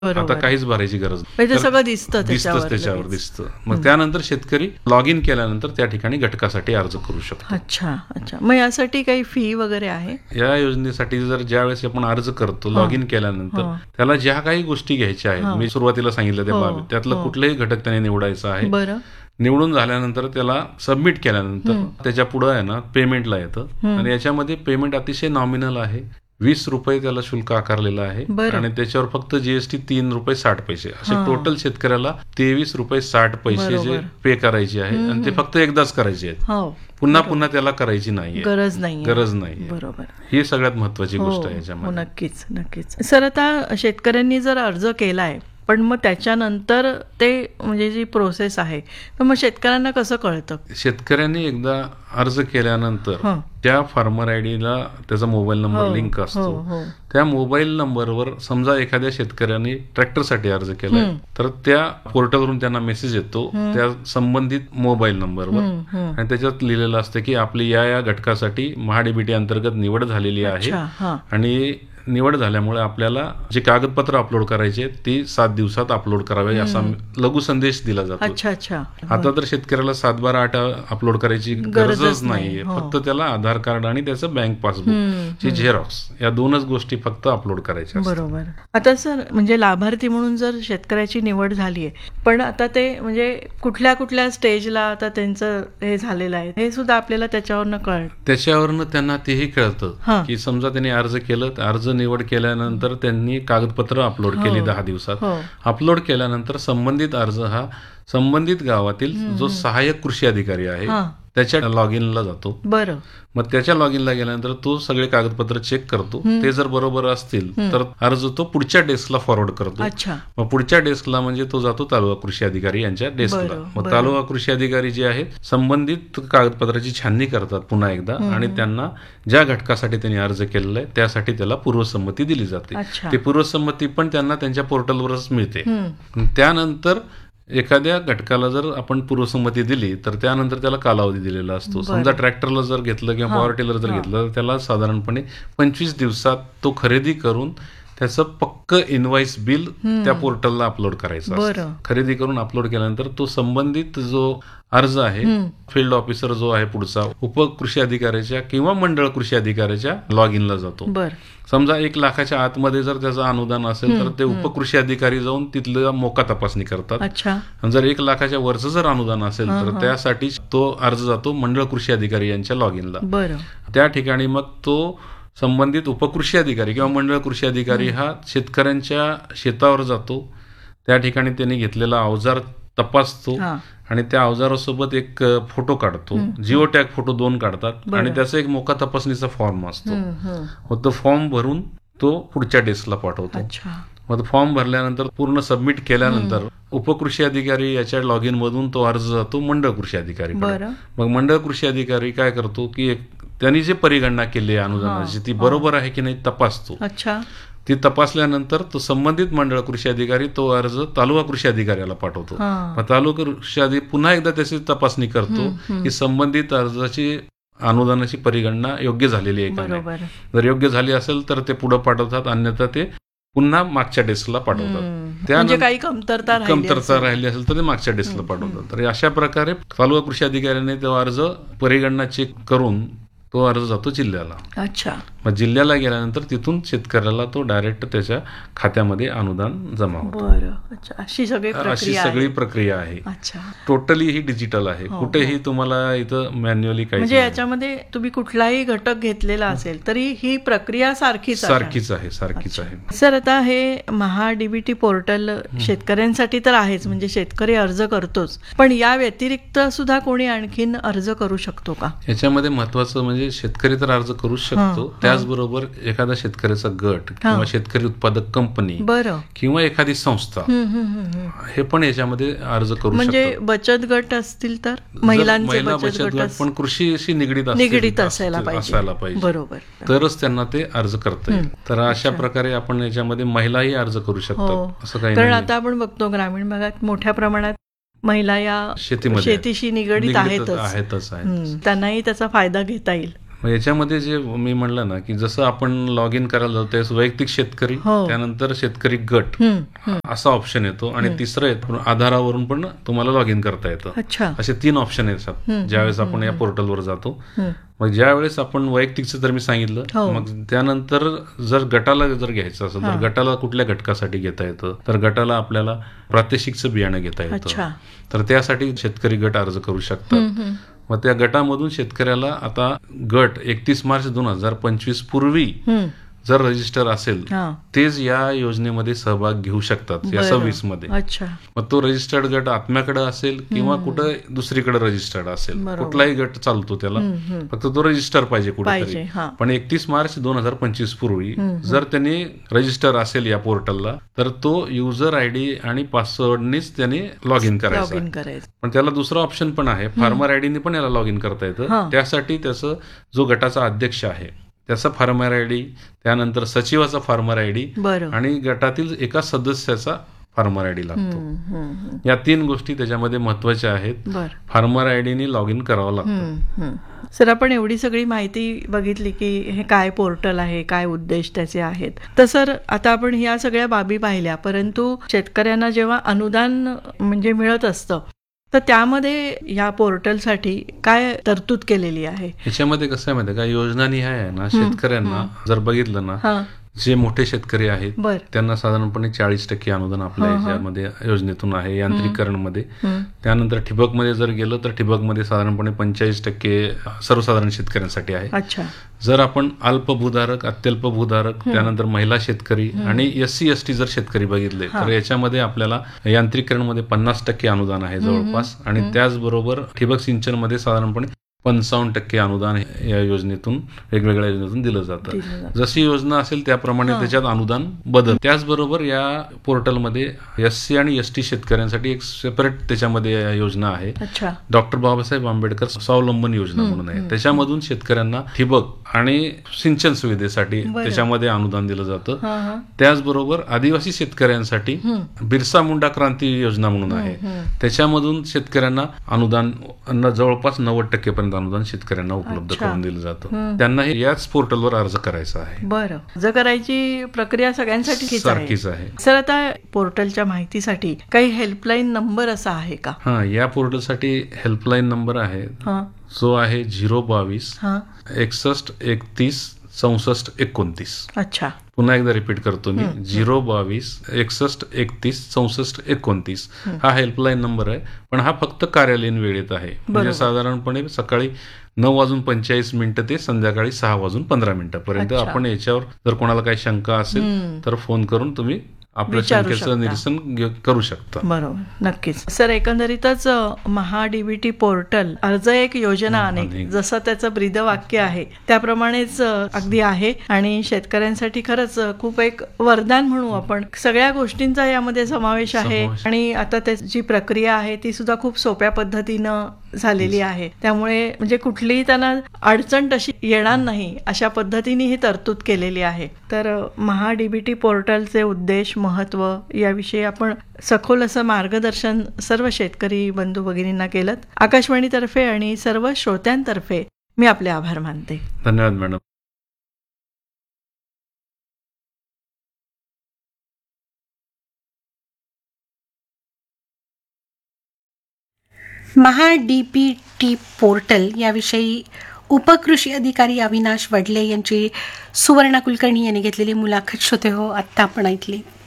आता काहीच भरायची गरज नाही, ते सगळं दिसतं त्याच्यावर दिसतं. मग त्यानंतर शेतकरी लॉग इन केल्यानंतर त्या ठिकाणी घटकासाठी अर्ज करू शकतो. अच्छा. मग यासाठी काही फी वगैरे आहे? या योजनेसाठी जर ज्यावेळेस आपण अर्ज करतो लॉग इन केल्यानंतर त्याला ज्या काही गोष्टी घ्यायच्या आहेत, मी सुरुवातीला सांगितलं त्या बाबी, त्यातलं कुठलंही घटक त्याने निवडायचं आहे. बरं. निवडून झाल्यानंतर त्याला सबमिट केल्यानंतर त्याच्या पुढे आहे ना पेमेंटला येतं आणि याच्यामध्ये पेमेंट अतिशय नॉमिनल आहे. 20 रुपये त्याला शुल्क आकारलेलं आहे आणि त्याच्यावर फक्त जीएसटी 3 रुपये 60 पैसे असे टोटल शेतकऱ्याला 23 रुपये 60 पैसे जे पे करायचे आहे आणि ते फक्त एकदाच करायचे आहेत. पुन्हा त्याला करायची नाहीये, गरज नाही. बरोबर. ही सगळ्यात महत्वाची गोष्ट आहे याच्यामध्ये. नक्कीच. सर, आता शेतकऱ्यांनी जर अर्ज केलाय पण मग त्याच्यानंतर ते म्हणजे जी प्रोसेस आहे तर मग शेतकऱ्यांना कसं कळतं? शेतकऱ्यांनी एकदा अर्ज केल्यानंतर त्या फार्मर आयडीला त्याचा मोबाईल नंबर लिंक असतो. त्या मोबाईल नंबरवर समजा एखाद्या शेतकऱ्याने ट्रॅक्टरसाठी अर्ज केलाय तर त्या पोर्टलवरून त्यांना मेसेज येतो त्या संबंधित मोबाईल नंबरवर आणि त्याच्यात लिहिलेलं असतं की आपली या घटकासाठी महाडीबीटी अंतर्गत निवड झालेली आहे आणि निवड झाल्यामुळे आपल्याला जे कागदपत्र अपलोड करायचे ती 7 दिवसात अपलोड करावे असा लघु संदेश दिला जातो. आता तर शेतकऱ्याला 7/12/8 अपलोड करायची गरजच नाहीये. फक्त त्याला आधार कार्ड आणि त्याचं बँक पासबुक ची झेरॉक्स या 2च गोष्टी फक्त अपलोड करायच्या. बरोबर. आता सर, म्हणजे लाभार्थी म्हणून जर शेतकऱ्याची निवड झालीय पण आता ते म्हणजे कुठल्या स्टेजला आता त्यांचं हे झालेलं आहे हे सुद्धा आपल्याला त्याच्यावरनं त्यांना तेही कळतं की समजा त्यांनी अर्ज केलं, अर्ज निवड केल्यानंतर त्यांनी कागदपत्र अपलोड केली 10 दिवसात. अपलोड केल्यानंतर संबंधित अर्ज हा संबंधित गावातील जो सहाय्यक कृषी अधिकारी आहे त्याच्या लॉग इनला जातो. बरं. मग त्याच्या लॉग इनला गेल्यानंतर तो सगळे कागदपत्र चेक करतो. ते जर बरोबर असतील तर अर्ज तो पुढच्या डेस्कला फॉरवर्ड करतो. मग पुढच्या डेस्कला म्हणजे तो जातो तालुका कृषी अधिकारी यांच्या डेस्कला. मग तालुका कृषी अधिकारी जे आहेत संबंधित कागदपत्राची छाननी करतात पुन्हा एकदा आणि त्यांना ज्या घटकासाठी त्यांनी अर्ज केलेला आहे त्यासाठी त्याला पूर्वसंमती दिली जाते. ते पूर्वसंमती पण त्यांना त्यांच्या पोर्टलवरच मिळते. त्यानंतर एखाद्या घटकाला जर आपण पूर्वसंमती दिली तर त्यानंतर त्याला कालावधी दिलेला असतो. समजा ट्रॅक्टरला जर घेतलं किंवा पॉवर टिलर जर घेतलं तर त्याला साधारणपणे 25 दिवसात तो खरेदी करून त्याचं पक्क इनव्हॉइस बिल त्या पोर्टलला अपलोड करायचं असतं. खरेदी करून अपलोड केल्यानंतर तो संबंधित जो अर्ज आहे फील्ड ऑफिसर जो आहे पुढचा उपकृषी अधिकाऱ्याच्या किंवा मंडळ कृषी अधिकाऱ्याच्या लॉग इनला जातो. समजा 1 लाखाच्या आतमध्ये जर त्याचं अनुदान असेल तर ते उपकृषी अधिकारी जाऊन तिथलं मोका तपासणी करतात. जर 1 लाखाच्या वरचं जर अनुदान असेल तर त्यासाठी तो अर्ज जातो मंडळ कृषी अधिकारी यांच्या लॉग इनला. त्या ठिकाणी मग तो संबंधित उपकृषी अधिकारी किंवा मंडळ कृषी अधिकारी हा शेतकऱ्यांच्या शेतावर जातो. त्या ठिकाणी त्यांनी घेतलेला अवजार तपासतो आणि त्या अवजारासोबत एक फोटो काढतो. जिओ टॅग फोटो 2 काढतात आणि त्याचा एक मोका तपासणीचा फॉर्म असतो. मग तो फॉर्म भरून तो पुढच्या डेस्कला पाठवतो. मग फॉर्म भरल्यानंतर पूर्ण सबमिट केल्यानंतर उपकृषी अधिकारी याच्या लॉग इन मधून तो अर्ज जातो मंडळ कृषी अधिकारी. मग मंडळ कृषी अधिकारी काय करतो की त्यांनी जे परिगणना केली आहे अनुदानाची ती बरोबर आहे की नाही तपासतो. ती तपासल्यानंतर तो संबंधित मंडळ कृषी अधिकारी तो अर्ज तालुका कृषी अधिकाऱ्याला पाठवतो. मग तालुका कृषी अधिकारी पुन्हा एकदा त्याची तपासणी करतो की संबंधित अर्जाची अनुदानाची परिगणना योग्य झालेली आहे का नाही. जर योग्य झाली असेल तर ते पुढे पाठवतात, अन्यथा ते पुन्हा मागच्या डेस्कला पाठवतात. त्यानंतर काही कमतरता राहिली असेल तर ते मागच्या डेस्कला पाठवतात. तर अशा प्रकारे तालुका कृषी अधिकाऱ्याने तो अर्ज परिगणना चेक करून तो अर्ज जातो जिल्ह्याला. मग जिल्ह्याला गेल्यानंतर तिथून शेतकऱ्याला तो डायरेक्ट त्याच्या खात्यामध्ये अनुदान जमा होतो. अशी सगळी प्रक्रिया आहे. टोटली ही डिजिटल आहे. कुठेही तुम्हाला इथं मॅन्युअली काही म्हणजे याच्यामध्ये तुम्ही कुठलाही घटक घेतलेला असेल तरी ही प्रक्रिया सारखीच आहे. सर, आता हे महाडीबीटी पोर्टल शेतकऱ्यांसाठी तर आहेच, म्हणजे शेतकरी अर्ज करतोच, पण या व्यतिरिक्त सुद्धा कोणी आणखीन अर्ज करू शकतो का? याच्यामध्ये महत्वाचं म्हणजे शेतकरी तर अर्ज करू शकतो, त्याचबरोबर एखादा शेतकऱ्याचा गट किंवा शेतकरी उत्पादक कंपनी किंवा एखादी संस्था हे पण याच्यामध्ये अर्ज करू शकतो. म्हणजे बचत गट असतील तर महिला बचत गट पण कृषीशी निगडीत असायला पाहिजे. बरोबर. तरच त्यांना ते अर्ज करता येईल. तर अशा प्रकारे आपण याच्यामध्ये महिलाही अर्ज करू शकतात असं काही. कारण आता आपण बघतो ग्रामीण भागात मोठ्या प्रमाणात महिला या शेतीशी निगडीत आहेतच. त्यांनाही त्याचा फायदा घेता येईल. मग याच्यामध्ये जे मी म्हणलं ना की जसं आपण लॉग इन करायला जातो त्यावेळेस वैयक्तिक शेतकरी, त्यानंतर शेतकरी गट असा ऑप्शन येतो, आणि तिसरं येतो आधारावरून पण तुम्हाला लॉग इन करता येतं. असे 3 ऑप्शन येतात ज्यावेळेस आपण या पोर्टलवर जातो. मग ज्या वेळेस आपण वैयक्तिकचं तर मी सांगितलं, मग त्यानंतर जर गटाला जर घ्यायचं असेल तर गटाला कुठल्या घटकासाठी घेता येतं, तर गटाला आपल्याला प्रात्यक्षिकचं बियाणं घेता येतं. तर त्यासाठी शेतकरी गट अर्ज करू शकतात. मग त्या गटामधून शेतकऱ्याला आता गट 31 मार्च 2025 पूर्वी जर रजिस्टर असेल तेच या योजनेमध्ये सहभाग घेऊ शकतात, या 26 मध्ये. मग तो रजिस्टर्ड गट आत्म्याकडे असेल किंवा कुठं दुसरीकडे रजिस्टर्ड असेल, कुठलाही गट चालतो त्याला, फक्त तो रजिस्टर पाहिजे कुठेतरी. पण 31 मार्च 2025 पूर्वी जर त्यांनी रजिस्टर असेल या पोर्टलला तर तो युजर आयडी आणि पासवर्डनीच त्याने लॉग इन करायचा. पण त्याला दुसरा ऑप्शन पण आहे, फार्मर आयडीने पण याला लॉग इन करता येतं. त्यासाठी त्याचं जो गटाचा अध्यक्ष आहे त्याचा फार्मर आयडी, त्यानंतर सचिवाचा फार्मर आयडी आणि गटातील एका सदस्याचा फार्मर आयडी लागतो. या 3 गोष्टी त्याच्यामध्ये महत्वाच्या आहेत. फार्मर आयडीने लॉग इन करावं लागतं. सर, आपण एवढी सगळी माहिती बघितली की हे काय पोर्टल आहे, काय उद्देश त्याचे आहेत. तर सर, आता आपण ह्या सगळ्या बाबी पाहिल्या, परंतु शेतकऱ्यांना जेव्हा अनुदान म्हणजे मिळत असतं तर त्यामध्ये या पोर्टलसाठी काय तरतूद केलेली आहे? याच्यामध्ये कसं आहे माहिती का, योजनानिहाय आहे ना. शेतकऱ्यांना जर बघितलं ना, जे मोठे शेतकरी आहेत त्यांना साधारणपणे 40% अनुदान आपल्या याच्यामध्ये योजनेतून आहे यांत्रिकरण मध्ये. त्यानंतर ठिबक मध्ये जर गेलं तर ठिबक मध्ये साधारणपणे 45% सर्वसाधारण शेतकऱ्यांसाठी आहे. जर आपण अल्प भूधारक, अत्यल्प भूधारक, त्यानंतर महिला शेतकरी आणि SC ST जर शेतकरी बघितले तर याच्यामध्ये आपल्याला यांत्रिकरण मध्ये 50% अनुदान आहे जवळपास. आणि त्याचबरोबर ठिबक सिंचन मध्ये साधारणपणे 55% अनुदान या योजनेतून, वेगवेगळ्या योजनेतून दिलं जातं. जशी योजना असेल त्याप्रमाणे त्याच्यात अनुदान बदल. त्याचबरोबर या पोर्टलमध्ये SC आणि ST शेतकऱ्यांसाठी एक सेपरेट त्याच्यामध्ये योजना आहे, डॉक्टर बाबासाहेब आंबेडकर स्वावलंबन योजना म्हणून आहे. त्याच्यामधून शेतकऱ्यांना ठिबक आणि सिंचन सुविधेसाठी त्याच्यामध्ये अनुदान दिलं जातं. त्याचबरोबर आदिवासी शेतकऱ्यांसाठी बिरसा मुंडा क्रांती योजना म्हणून आहे, त्याच्यामधून शेतकऱ्यांना अनुदान जवळपास 90% पर्यंत अनुदान शेतकऱ्यांना उपलब्ध करून दिलं जातं. त्यांना याच पोर्टलवर अर्ज करायचा आहे. बरं, अर्ज करायची प्रक्रिया सगळ्यांसाठी सारखीच आहे. सर, आता पोर्टलच्या माहितीसाठी काही हेल्पलाईन नंबर असा आहे का? या पोर्टलसाठी हेल्पलाईन नंबर आहे, जो आहे 022 61 31 64 29. अच्छा, पुन्हा एकदा रिपीट करतो मी, 022 61 31 64 29 हा हेल्पलाईन नंबर आहे. पण हा फक्त कार्यालयीन वेळेत आहे, म्हणजे साधारणपणे सकाळी 9:45 ते संध्याकाळी 6:15 पर्यंत. आपण याच्यावर जर कोणाला काही शंका असेल तर फोन करून तुम्ही आपल्या शंकेचं निरसन करू शकता. बरोबर, नक्कीच. सर, एकंदरीतच महाडीबीटी पोर्टल अर्ज एक योजना अनेक, जसं त्याचं ब्रीदवाक्य आहे त्याप्रमाणेच अगदी आहे. आणि शेतकऱ्यांसाठी खरंच खूप एक वरदान म्हणू आपण. सगळ्या गोष्टींचा यामध्ये समावेश आहे. आणि आता त्याची प्रक्रिया आहे ती सुद्धा खूप सोप्या पद्धतीनं झालेली आहे. त्यामुळे म्हणजे कुठलीही त्यांना अडचण तशी येणार नाही अशा पद्धतीने ही तरतूद केलेली आहे. तर महाडीबीटी पोर्टलचे उद्देश, महत्व याविषयी आपण सखोल असं मार्गदर्शन सर्व शेतकरी बंधू भगिनींना केलं. आकाशवाणीतर्फे आणि सर्व श्रोत्यांतर्फे मी आपले आभार मानते. धन्यवाद मॅडम. महाडीबीटी पोर्टल याविषयी उपकृषी अधिकारी अविनाश वडले यांची सुवर्णा कुलकर्णी यांनी घेतलेली मुलाखत श्रोते हो आत्ता आपण ऐकली.